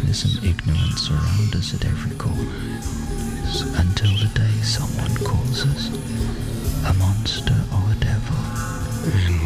darkness and ignorance surround us at every corner, until the day someone calls us a monster or a devil. And